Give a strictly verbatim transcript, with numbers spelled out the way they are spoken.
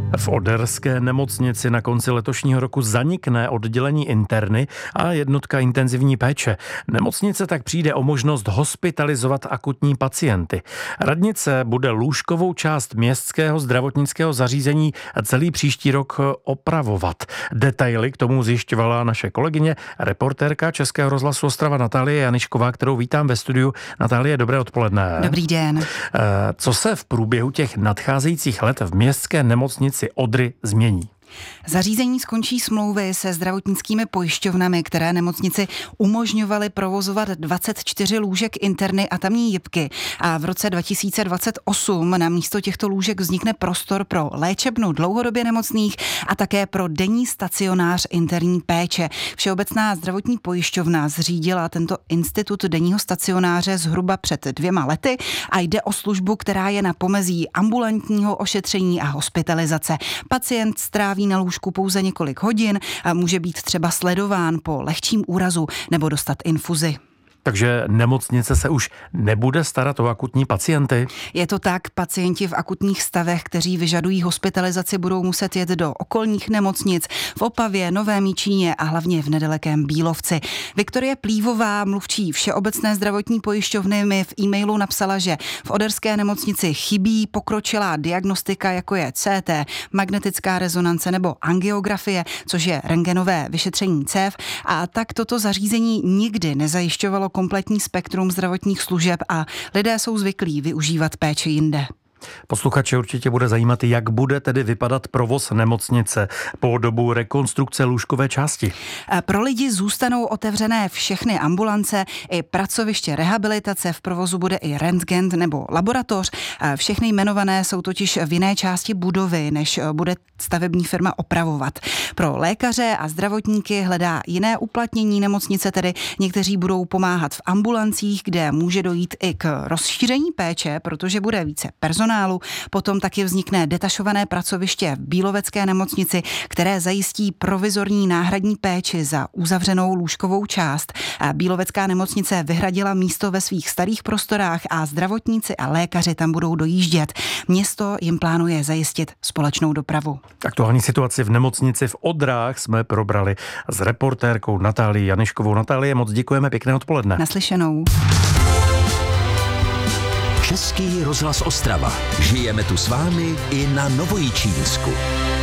V Oderské nemocnici na konci letošního roku zanikne oddělení interny a jednotka intenzivní péče. Nemocnice tak přijde o možnost hospitalizovat akutní pacienty. Radnice bude lůžkovou část městského zdravotnického zařízení celý příští rok opravovat. Detaily k tomu zjišťovala naše kolegyně, reportérka Českého rozhlasu Ostrava Natálie Janišková, kterou vítám ve studiu. Natálie, dobré odpoledne. Dobrý den. Co se v průběhu těch nadcházejících let v městské nemocnici Odry změní? Zařízení skončí smlouvy se zdravotnickými pojišťovnami, které nemocnici umožňovaly provozovat dvacet čtyři lůžek interny a tamní jipky. A v roce dva tisíce dvacet osm na místo těchto lůžek vznikne prostor pro léčebnu dlouhodobě nemocných a také pro denní stacionář interní péče. Všeobecná zdravotní pojišťovna zřídila tento institut denního stacionáře zhruba před dvěma lety a jde o službu, která je na pomezí ambulantního ošetření a hospitalizace. Pacient stráví na lůžku pouze několik hodin a může být třeba sledován po lehčím úrazu nebo dostat infuzi. Takže nemocnice se už nebude starat o akutní pacienty? Je to tak, pacienti v akutních stavech, kteří vyžadují hospitalizaci, budou muset jet do okolních nemocnic v Opavě, Novém Jičíně a hlavně v nedalekém Bílovci. Viktorie Plívová, mluvčí Všeobecné zdravotní pojišťovny, mi v e-mailu napsala, že v Oderské nemocnici chybí pokročilá diagnostika, jako je C T, magnetická rezonance nebo angiografie, což je rentgenové vyšetření cév, a tak toto zařízení nikdy nezajišťovalo kompletní spektrum zdravotních služeb a lidé jsou zvyklí využívat péči jinde. Posluchače určitě bude zajímat, jak bude tedy vypadat provoz nemocnice po dobu rekonstrukce lůžkové části. Pro lidi zůstanou otevřené všechny ambulance i pracoviště rehabilitace, v provozu bude i rentgen nebo laboratoř. Všechny jmenované jsou totiž v jiné části budovy, než bude stavební firma opravovat. Pro lékaře a zdravotníky hledá jiné uplatnění nemocnice, tedy někteří budou pomáhat v ambulancích, kde může dojít i k rozšíření péče, protože bude více personálu. Potom taky vznikne detašované pracoviště v Bílovecké nemocnici, které zajistí provizorní náhradní péči za uzavřenou lůžkovou část. Bílovecká nemocnice vyhradila místo ve svých starých prostorách a zdravotníci a lékaři tam budou dojíždět. Město jim plánuje zajistit společnou dopravu. Aktuální situaci v nemocnici v Odrách jsme probrali s reportérkou Natálií Janiškovou. Natálie, moc děkujeme, pěkné odpoledne. Naslyšenou. Český rozhlas Ostrava. Žijeme tu s vámi i na Novojičínsku.